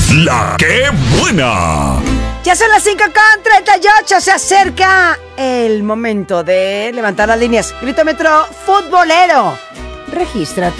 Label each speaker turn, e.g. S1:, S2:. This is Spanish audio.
S1: La que buena.
S2: Ya son las 5:38, se acerca el momento de levantar las líneas. Gritómetro futbolero. Regístrate.